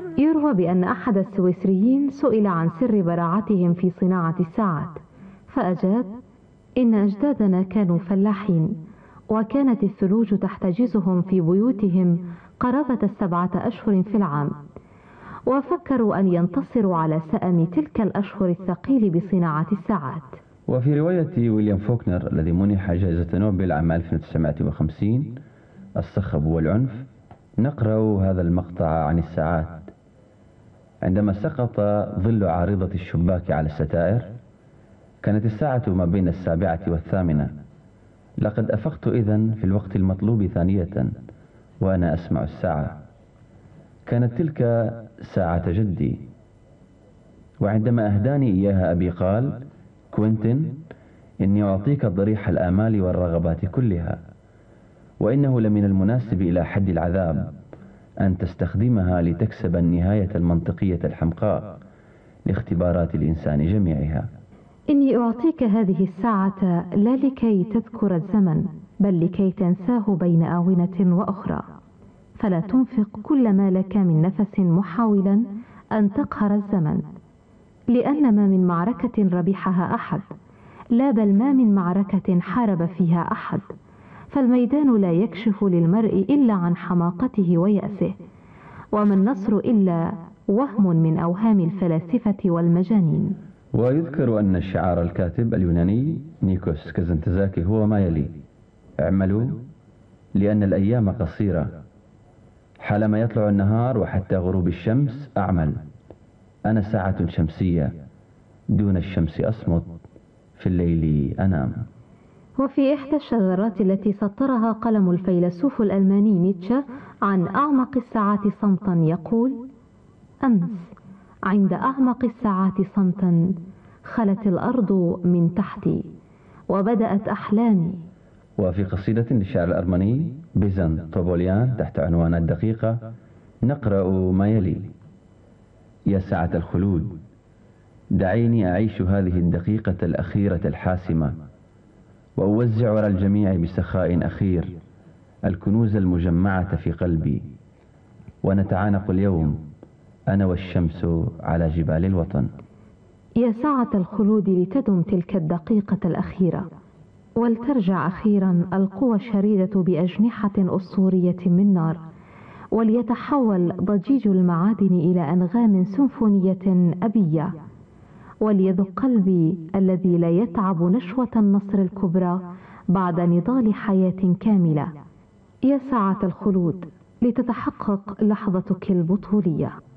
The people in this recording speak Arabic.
يروى بأن أحد السويسريين سئل عن سر براعتهم في صناعة الساعات، فأجاب: إن أجدادنا كانوا فلاحين، وكانت الثلوج تحتجزهم في بيوتهم قرابة 7 أشهر في العام، وفكروا أن ينتصروا على سأم تلك الأشهر الثقيل بصناعة الساعات. وفي رواية ويليام فوكنر الذي منح جائزة نوبل عام 1950 الصخب والعنف، نقرأ هذا المقطع عن الساعات: عندما سقط ظل عارضة الشباك على الستائر كانت الساعة ما بين 7 و8. لقد أفقت إذن في الوقت المطلوب ثانية وأنا أسمع الساعة. كانت تلك ساعة جدي، وعندما أهداني إياها أبي قال: كوينتين، إني أعطيك ضريح الآمال والرغبات كلها، وإنه لمن المناسب إلى حد العذاب أن تستخدمها لتكسب النهاية المنطقية الحمقاء لاختبارات الإنسان جميعها. إني أعطيك هذه الساعة لا لكي تذكر الزمن، بل لكي تنساه بين آونة وأخرى، فلا تنفق كل ما لك من نفس محاولا أن تقهر الزمن، لأن ما من معركة ربحها أحد، لا بل ما من معركة حارب فيها أحد، فالميدان لا يكشف للمرء إلا عن حماقته ويأسه، وما النصر إلا وهم من أوهام الفلاسفة والمجانين. ويذكر أن شعار الكاتب اليوناني نيكوس كازانتزاكي هو ما يلي: اعملوا لأن الأيام قصيرة، حالما يطلع النهار وحتى غروب الشمس أعمل، أنا ساعة شمسية، دون الشمس أصمت، في الليل أنام. وفي إحدى الشذرات التي سطرها قلم الفيلسوف الألماني نيتشه عن أعمق الساعات صمتا يقول: أمس عند أعمق الساعات صمتا خلت الأرض من تحتي وبدأت أحلامي. وفي قصيدة للشاعر الأرمني بيزن طوبوليان تحت عنوان الدقيقة نقرأ ما يلي: يا ساعة الخلود، دعيني أعيش هذه الدقيقة الأخيرة الحاسمة، وأوزع على الجميع بسخاء أخير الكنوز المجمعة في قلبي، ونتعانق اليوم أنا والشمس على جبال الوطن. يا ساعة الخلود، لتدم تلك الدقيقة الأخيرة، ولترجع أخيرا القوى الشريدة بأجنحة أسطورية من نار، وليتحول ضجيج المعادن إلى أنغام سيمفونية أبية، وليذق قلبي الذي لا يتعب نشوة النصر الكبرى بعد نضال حياة كاملة. يا ساعة الخلود، لتتحقق لحظتك البطولية.